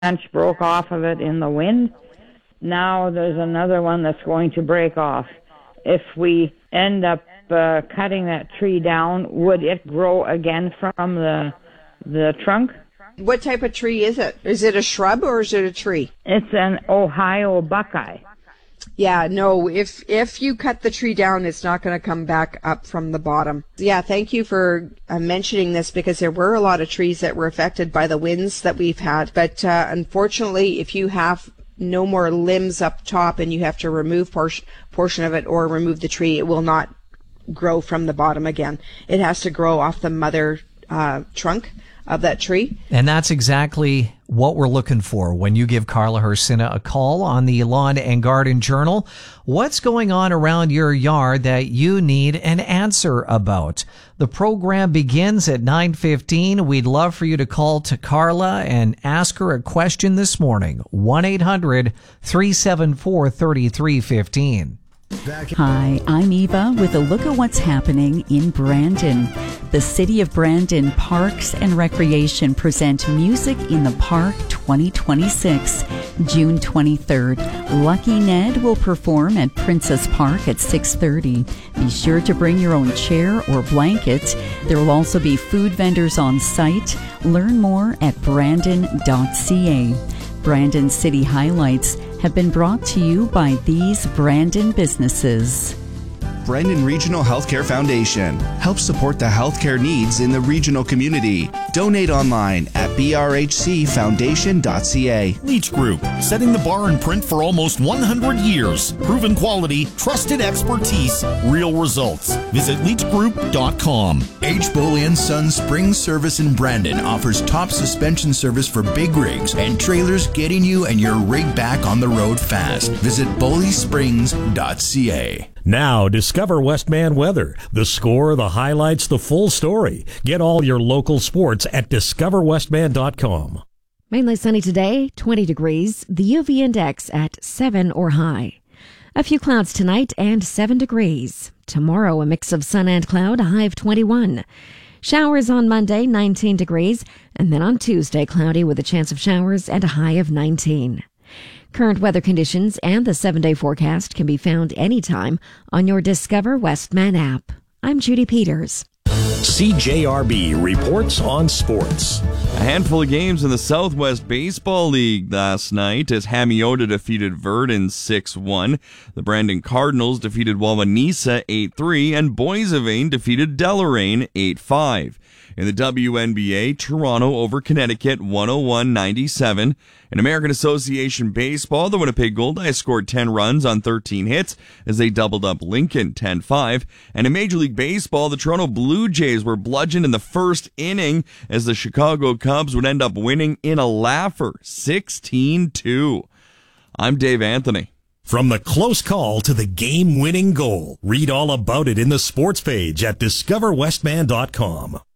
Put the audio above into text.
broke off of it in the wind. Now there's another one that's going to break off. If we end up cutting that tree down, would it grow again from the trunk? What type of tree is it? Is it a shrub or is it a tree? It's an Ohio buckeye. Yeah, no, if you cut the tree down, it's not going to come back up from the bottom. Yeah, thank you for mentioning this, because there were a lot of trees that were affected by the winds that we've had. But unfortunately, if you have no more limbs up top and you have to remove portion of it or remove the tree, it will not grow from the bottom again. It has to grow off the mother trunk of that tree. And that's exactly what we're looking for when you give Carla Hersina a call on the Lawn and Garden Journal. What's going on around your yard that you need an answer about? The program begins at 9:15. We'd love for you to call to Carla and ask her a question this morning. 1-800-374-3315. Hi, I'm Eva with a look at what's happening in Brandon. The City of Brandon Parks and Recreation present Music in the Park 2026, June 23rd. Lucky Ned will perform at Princess Park at 6:30. Be sure to bring your own chair or blanket. There will also be food vendors on site. Learn more at brandon.ca. Brandon City Highlights have been brought to you by these Brandon businesses. Brandon Regional Healthcare Foundation helps support the healthcare needs in the regional community. Donate online at brhcfoundation.ca. Leach Group, setting the bar in print for almost 100 years. Proven quality, trusted expertise, real results. Visit leachgroup.com. H. Boley & Sons Spring Service in Brandon offers top suspension service for big rigs and trailers, getting you and your rig back on the road fast. Visit boleysprings.ca. Now, discover Westman weather. The score, the highlights, the full story. Get all your local sports at discoverwestman.com. Mainly sunny today, 20 degrees. The UV index at 7 or high. A few clouds tonight and 7 degrees. Tomorrow, a mix of sun and cloud, a high of 21. Showers on Monday, 19 degrees. And then on Tuesday, cloudy with a chance of showers and a high of 19. Current weather conditions and the 7-day forecast can be found anytime on your Discover Westman app. I'm Judy Peters. CJRB reports on sports. A handful of games in the Southwest Baseball League last night as Hamiota defeated Verdun 6-1. The Brandon Cardinals defeated Wawanesa 8-3, and Boissevain defeated Deloraine 8-5. In the WNBA, Toronto over Connecticut 101-97. In American Association Baseball, the Winnipeg Goldeyes scored 10 runs on 13 hits as they doubled up Lincoln 10-5. And in Major League Baseball, the Toronto Blue Jays were bludgeoned in the first inning as the Chicago Cubs would end up winning in a laugher 16-2. I'm Dave Anthony. From the close call to the game-winning goal, read all about it in the sports page at discoverwestman.com.